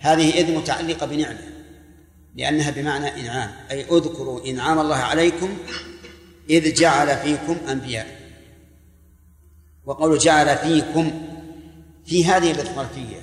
هذه إذ متعلقة بنعمة، لأنها بمعنى إنعام، أي اذكروا إنعام الله عليكم إذ جعل فيكم أنبياء. وقول جعل فيكم في هذه الظرفية،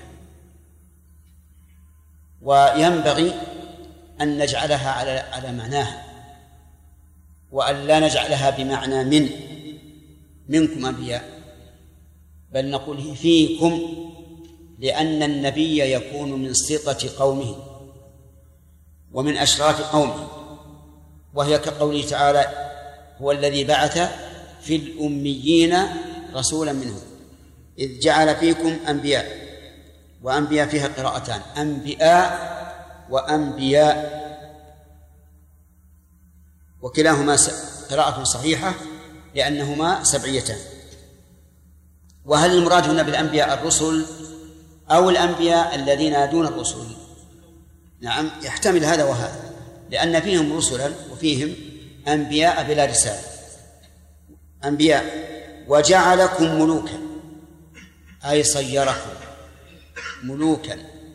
وينبغي أن نجعلها على معناها، وأن لا نجعلها بمعنى منكم أنبياء، بل نقول فيكم، لأن النبي يكون من سطة قومه ومن أشراف قومه، وهي كقوله تعالى: هو الذي بعث في الأميين رسولا منهم إذ جعل فيكم أنبياء. وأنبياء فيها قراءتان، أنبياء وأنبياء، وكلاهما قراءة صحيحة لأنهما سبعيتان. وهل المراد هنا بالأنبياء الرسل أو الأنبياء الذين دون الرسل؟ نعم، يحتمل هذا وهذا، لأن فيهم رسلا وفيهم أنبياء بلا رسالة. أنبياء. وجعلكم ملوكا، أي صيركم ملوكا.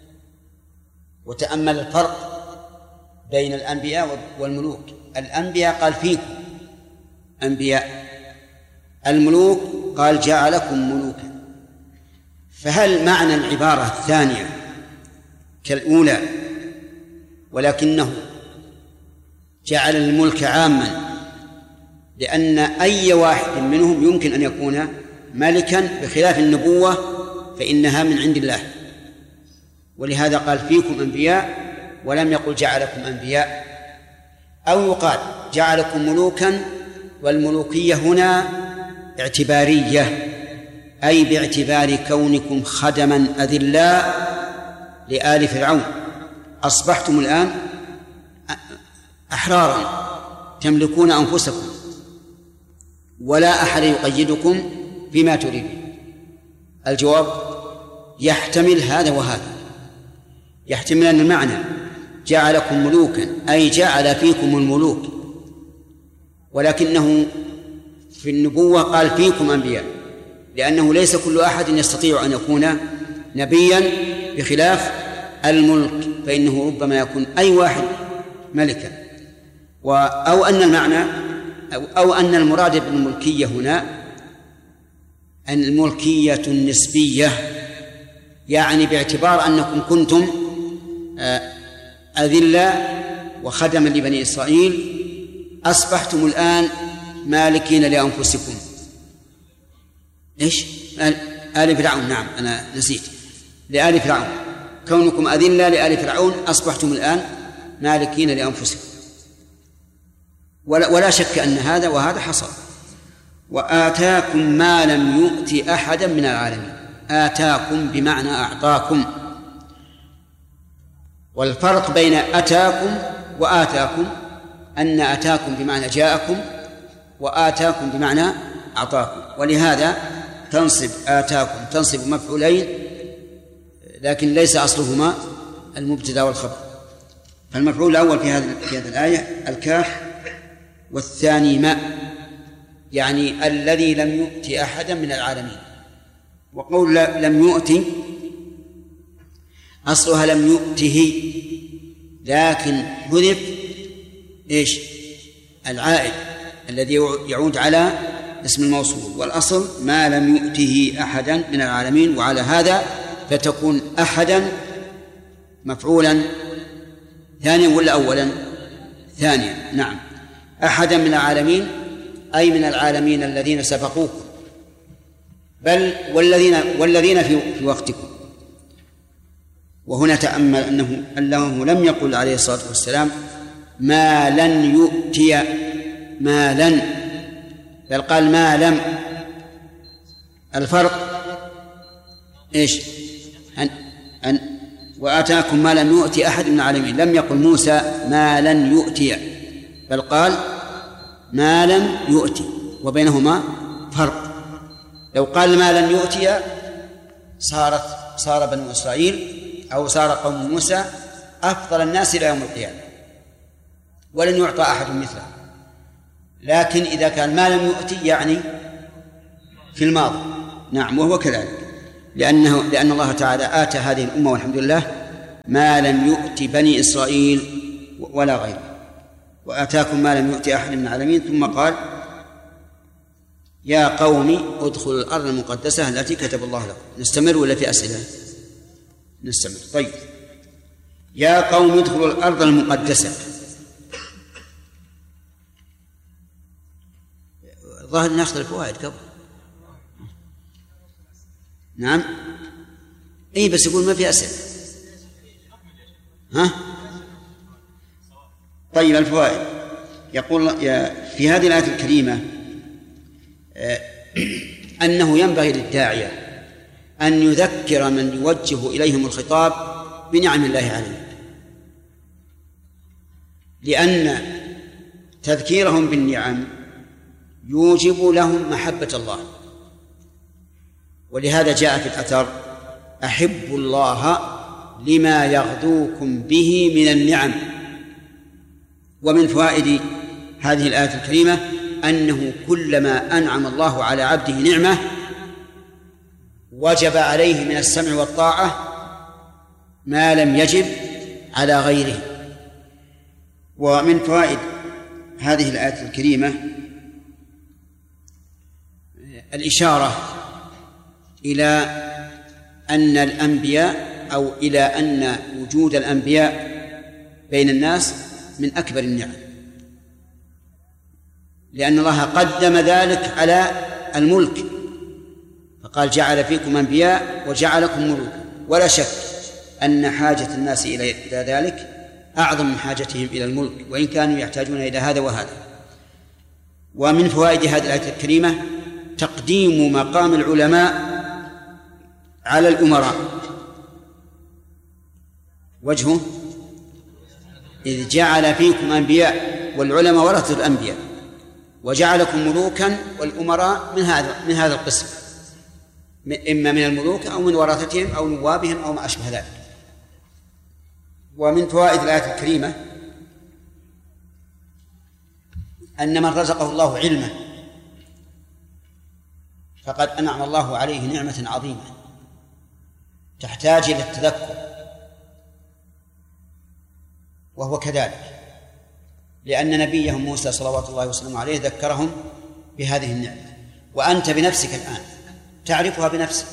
وتأمل الفرق بين الأنبياء والملوك. الأنبياء قال فيكم أنبياء، الملوك قال جعلكم ملوكا. فهل معنى العبارة الثانية كالأولى، ولكنه جعل الملك عاما، لأن أي واحد منهم يمكن أن يكون ملكا، بخلاف النبوة فإنها من عند الله، ولهذا قال فيكم أنبياء ولم يقل جعلكم أنبياء. أو يقال جعلكم ملوكا، والملوكية هنا اعتبارية، أي باعتبار كونكم خدما أذلاء لآل فرعون، أصبحتم الآن أحرارا تملكون أنفسكم ولا أحد يقيدكم بما تريدون. الجواب يحتمل هذا وهذا، يحتمل أن المعنى جعلكم ملوكا أي جعل فيكم الملوك، ولكنه في النبوة قال فيكم أنبياء، لأنه ليس كل أحد يستطيع أن يكون نبيا، بخلاف الملك فإنه ربما يكون أي واحد ملكا. أو أن المراد بالملكية هنا أن الملكية النسبية، يعني باعتبار أنكم كنتم أذلاء وخدما لبني إسرائيل، أصبحتم الآن مالكين لأنفسكم. إيش؟ آل فرعون. نعم، أنا نسيت، لآل فرعون. كونكم أذلاء لآل فرعون أصبحتم الآن مالكين لأنفسكم. ولا شك أن هذا وهذا حصل. وآتاكم ما لم يؤت أحدا من العالمين. آتاكم بمعنى أعطاكم، والفرق بين أتاكم وآتاكم أن أتاكم بمعنى جاءكم، وآتاكم بمعنى أعطاكم. ولهذا تنصب آتاكم تنصب مفعولين، لكن ليس أصلهما المبتدأ والخبر. فالمفعول الأول في هذه الآية الكاف، والثاني ما، يعني الذي لم يؤت أحدا من العالمين. وقول لم يؤت أصلها لم يؤته، لكن حذف إيش؟ العائد الذي يعود على اسم الموصول، والأصل ما لم يؤته أحدا من العالمين. وعلى هذا فتكون أحدا مفعولا ثانيا ولا أولا؟ ثانيا. نعم، أحدا من العالمين أي من العالمين الذين سبقوكم، بل والذين في وقتكم. وهنا تأمل أنه لم يقل عليه الصلاة والسلام ما لن يؤتي ما لن، بل قال ما لم. الفرق إيش؟ أن وآتاكم ما لم يؤتي أحد من العالمين. لم يقل موسى ما لن يؤتي، بل قال ما لم يؤتي، وبينهما فرق. لو قال ما لن يؤتي صار بنو إسرائيل أو صار قوم موسى أفضل الناس إلى يوم القيامة، ولن يعطى أحد مثله. لكن إذا كان ما لم يؤتي يعني في الماضي. نعم، وهو كذلك، لأن الله تعالى آتى هذه الأمة والحمد لله ما لم يؤت بني إسرائيل ولا غيره، وآتاكم ما لم يؤت أحد من العالمين. ثم قال يا قوم ادخلوا الأرض المقدسة التي كتب الله لكم. نستمر ولا في أسئلة؟ نستمر. طيب، يا قوم ادخلوا الأرض المقدسة، ظاهر ناخذ الفوائد قبل. نعم، اي بس يقول ما في أسئلة. ها؟ طيب، الفوائد. يقول في هذه الآية الكريمة أنه ينبغي للداعية أن يذكر من يوجه إليهم الخطاب بنعم الله عليه، لأن تذكيرهم بالنعم يوجب لهم محبة الله. ولهذا جاء في الأثر أحبوا الله لما يغدوكم به من النعم. ومن فوائد هذه الآية الكريمة أنه كلما أنعم الله على عبده نعمة وجب عليه من السمع والطاعة ما لم يجب على غيره. ومن فوائد هذه الآية الكريمة الإشارة إلى أن الأنبياء أو إلى أن وجود الأنبياء بين الناس من أكبر النعم، لأن الله قدم ذلك على الملك، فقال جعل فيكم أنبياء وجعلكم ملوكا. ولا شك أن حاجة الناس إلى ذلك أعظم من حاجتهم إلى الملك، وإن كانوا يحتاجون إلى هذا وهذا. ومن فوائد هذه الآية الكريمة تقديم مقام العلماء على الأمراء. وجهه إذ جعل فيكم أنبياء، والعلماء ورثة الأنبياء، وجعلكم ملوكا، والأمراء من هذا القسم، إما من الملوك أو من ورثتهم أو نوابهم أو ما أشبه ذلك. ومن فوائد الآية الكريمة أن من رزقه الله علما فقد أنعم الله عليه نعمة عظيمة تحتاج إلى التذكر، وهو كذلك، لأن نبيهم موسى صلوات الله وسلامه عليه ذكرهم بهذه النعمة. وأنت بنفسك الآن تعرفها بنفسك.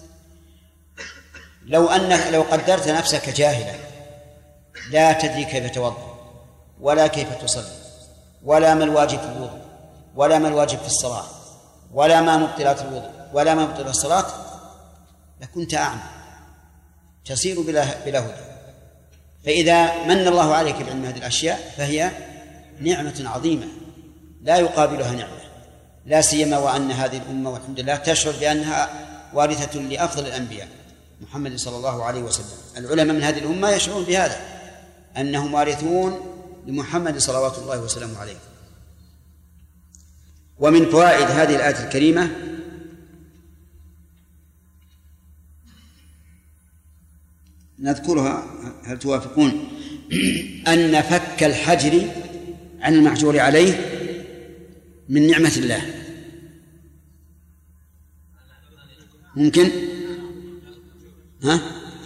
لو قدرت نفسك جاهلا لا تدري كيف توضأ ولا كيف تصلي ولا ما الواجب في الوضوء ولا ما الواجب في الصلاة ولا ما مبطلات الوضوء ولا ما مبطلات الصلاة، لكنت أعمى تصير بلا هدى. فإذا من الله عليك بعلم هذه الأشياء فهي نعمة عظيمة لا يقابلها نعمة، لا سيما وأن هذه الأمة والحمد لله تشعر بأنها وارثة لأفضل الأنبياء محمد صلى الله عليه وسلم. العلماء من هذه الأمة يشعرون بهذا، أنهم وارثون لمحمد صلوات الله وسلامه عليه. ومن فوائد هذه الآية الكريمة نذكرها، هل توافقون؟ أن فك الحجر عن المحجور عليه من نعمة الله. ممكن؟ ها؟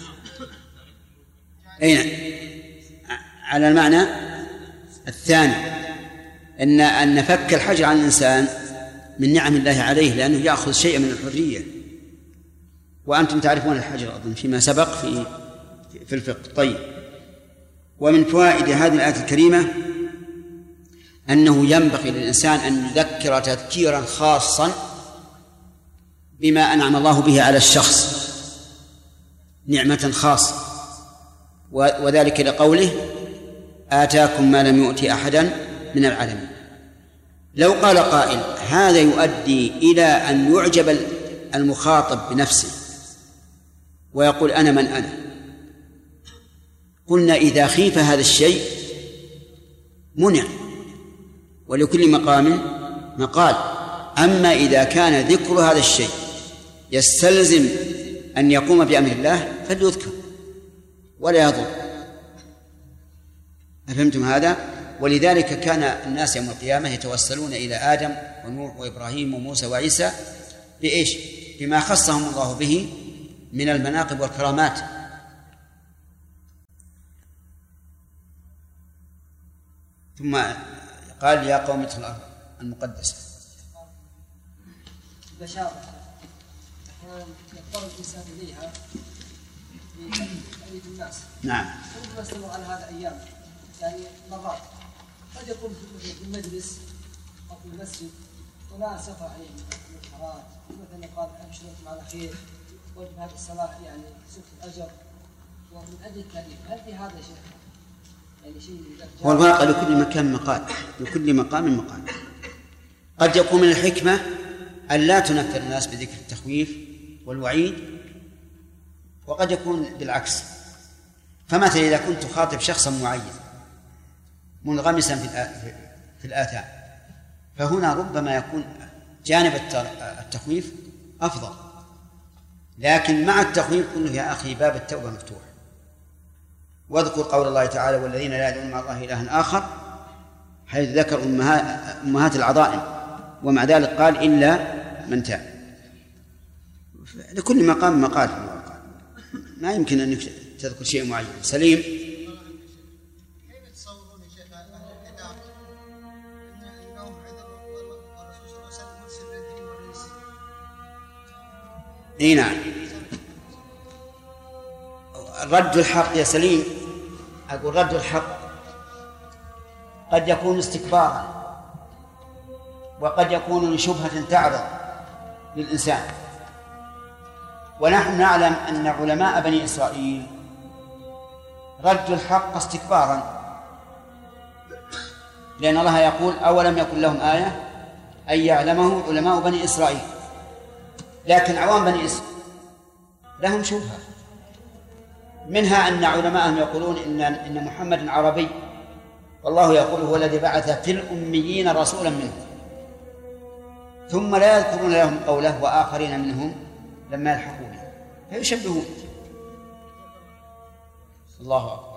أين؟ على المعنى الثاني، أن فك الحجر عن الإنسان من نعم الله عليه، لأنه يأخذ شيئا من الحرية. وأنتم تعرفون الحجر أظن فيما سبق في الفقه. طيب، ومن فوائد هذه الآية الكريمة أنه ينبغي للإنسان أن يذكر تذكيرا خاصا بما أنعم الله به على الشخص نعمة خاصة، وذلك لقوله آتاكم ما لم يؤت أحدا من العالمين. لو قال قائل هذا يؤدي إلى أن يعجب المخاطب بنفسه ويقول أنا من أنا، قلنا إذا خيف هذا الشيء منع، ولكل مقام مقال. أما إذا كان ذكر هذا الشيء يستلزم أن يقوم بأمر الله فليذكر ولا يضر. أفهمتم هذا؟ ولذلك كان الناس يوم القيامة يتوسلون إلى آدم ونوح وإبراهيم وموسى وعيسى بإيش؟ بما خصهم الله به من المناقب والكرامات. ثم قال يا قوم ادخلوا الأرض المقدسة. بشارة أحيانا يضطر الإنسان إليها لتأييد الناس. نعم. ربما استمر على هذا أيام، يعني مرات قد يكون في المجلس أو في المسجد ولا سفر عليه من الحرام، مثلا قال أبشركم على خير وجب هذه الصلاة يعني سكت الأجر ومن أجل التأليف، هل في هذا شيء؟ يعني شيء هو الواقع لكل مكان مقال، لكل مقام مقال. قد يكون من الحكمة أن لا تنفر الناس بذكر التخويف والوعيد، وقد يكون بالعكس. فمثلا إذا كنت تخاطب شخصا معين منغمسا في الآثام، فهنا ربما يكون جانب التخويف أفضل، لكن مع التخويف قل يا أخي باب التوبة مفتوح. واذكر قول الله تعالى والذين لا يدعون مع الله إلها آخر، حيث ذكر أمهات العظائم، ومع ذلك قال إلا من تاب. لكل مقام مقال، ما يمكن أن تذكر شيء معين. سليم. كيف تصورون يا شيخ أهل الكتاب أنهم عذروا والرسول صلى الله عليه وسلم مرسل بالدين والرئيس؟ اي نعم. رد الحق يا سليم، أقول رد الحق قد يكون استكبارا، وقد يكون لشبهة تعرض للإنسان. ونحن نعلم أن علماء بني إسرائيل ردوا الحق استكبارا، لأن الله يقول أولم يكن لهم آية أن يعلمه علماء بني إسرائيل. لكن عوام بني إسرائيل لهم شبهة، منها أن علماءهم يقولون إن محمد عربي، والله يقول هو الذي بعث في الأميين رسولا منهم، ثم لا يذكرون لهم قوله وآخرين منهم لما يلحقون، فيشبهون. الله أكبر.